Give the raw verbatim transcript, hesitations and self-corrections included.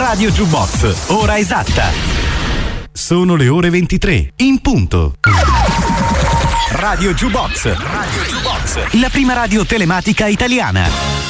Radio Jukebox, ora esatta. Sono le ore ventitré, in punto. Radio Jukebox, Radio Jukebox, la prima radio telematica italiana.